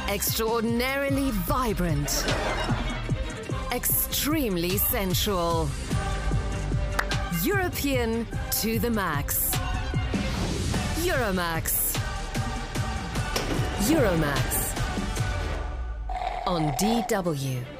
Extraordinarily vibrant. Extremely sensual. European to the max. Euromax. Euromax. On DW.